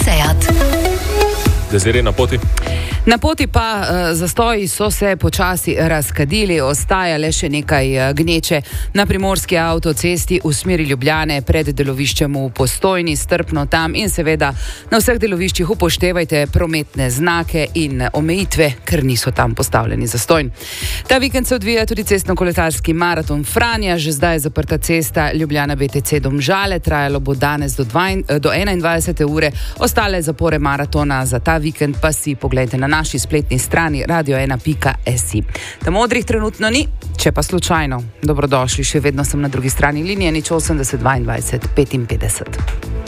Seat. Desiree, na poti? Na poti pa zastoji so se počasi razkadili, ostaja le še nekaj gneče na primorski avtocesti v smeri Ljubljane pred deloviščem v Postojni, strpno tam in seveda na vseh deloviščih upoštevajte prometne znake in omejitve, ker niso tam postavljeni zastojn. Ta vikend se odvija tudi cestno-kolesarski maraton Franja, že zdaj je zaprta cesta Ljubljana BTC Domžale, trajalo bo danes do 21. ure, ostale zapore maratona za ta vikend pa si pogledajte na naši spletni strani radio1.si. Tam modrih trenutno ni, če pa slučajno, dobrodošli, še vedno sem na drugi strani linije, 80 22 55.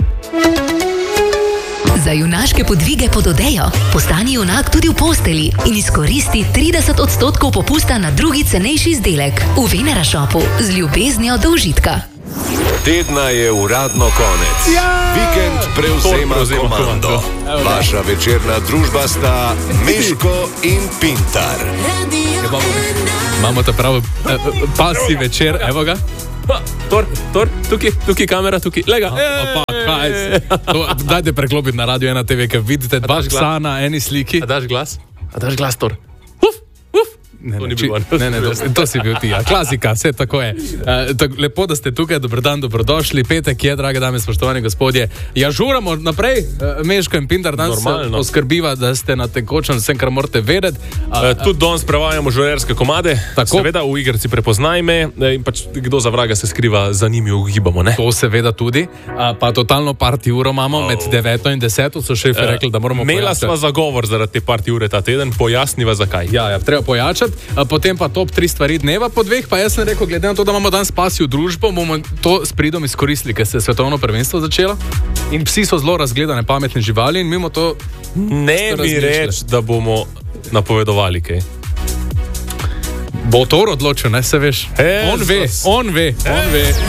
Za junaške podvige pod odejo postani junak tudi v posteli in izkoristi 30% popusta na drugi cenejši izdelek v Venera Shopu z ljubeznijo do užitka. Tedna je uradno konec. Vikend prevzema komando. Vaša večerna družba sta Meško in Pintar. Imamo ta pravi pasji večer, evo ga. Tor, tukaj kamera, tukaj, lega. Dajte preklopiti na Radio 1 TV, ker vidite dva psa na eni sliki. A daš glas, Tor? Ne, to si bil ti, ja. Klasika, vse tako je. Lepo, da ste tukaj, dobrodan, dobrodošli. Petek je, drage dame, spoštovani gospodje. Ja, žuramo naprej, Meško in Pintar danes poskrbiva, da ste na tekočem vsem, kar morate vedeti. Tudi danes prevajamo žurerske komade, tako? Seveda v igrici Prepoznaj me in pač kdo za vraga se skriva, za njimi ugibamo, ne? To seveda tudi, pa totalno party uro imamo med 9 in 10, so šefi rekli, da moramo Imela sva zagovor zaradi te party ure ta teden, pojasniva zakaj. Ja, treba pojačati. Potem pa top 3 stvari dneva po 2, pa jaz sem rekel, glede na to, da imamo danes pasjo družbo, bomo to s pridom izkoristili, ker se je svetovno prvenstvo začelo in psi so zelo razgledane, pametne živali in mimo to ne mi reči, da bomo napovedovali kaj. Bo Tor odločil, ne se veš. On ve.